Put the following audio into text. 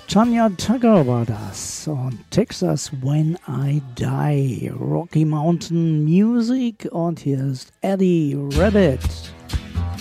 Tanya Tucker war das und Texas When I Die, Rocky Mountain Music und hier ist Eddie Rabbit.